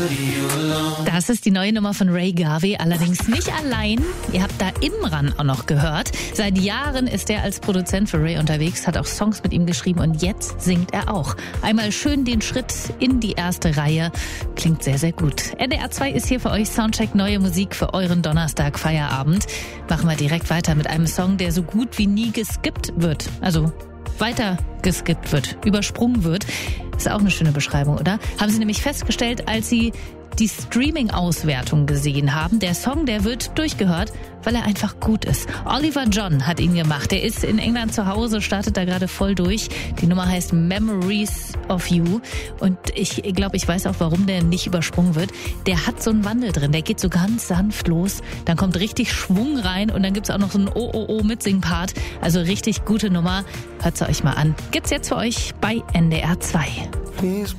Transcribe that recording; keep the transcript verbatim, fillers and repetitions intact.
Das ist die neue Nummer von Ray Garvey, allerdings nicht allein. Ihr habt da Imran auch noch gehört. Seit Jahren ist er als Produzent für Ray unterwegs, hat auch Songs mit ihm geschrieben und jetzt singt er auch. Einmal schön den Schritt in die erste Reihe. Klingt sehr, sehr gut. N D R zwei ist hier für euch Soundcheck, neue Musik für euren Donnerstag-Feierabend. Machen wir direkt weiter mit einem Song, der so gut wie nie geskippt wird. Also weiter geskippt wird, übersprungen wird. Ist auch eine schöne Beschreibung, oder? Haben Sie nämlich festgestellt, als Sie die Streaming-Auswertung gesehen haben. Der Song, der wird durchgehört, weil er einfach gut ist. Oliver John hat ihn gemacht. Er ist in England zu Hause, startet da gerade voll durch. Die Nummer heißt Memories of You. Und ich glaube, ich weiß auch, warum der nicht übersprungen wird. Der hat so einen Wandel drin. Der geht so ganz sanft los. Dann kommt richtig Schwung rein und dann gibt's auch noch so einen Oh-Oh-Oh-Mitsing-Part. Also richtig gute Nummer. Hört sie euch mal an. Gibt's jetzt für euch bei N D R zwei. Please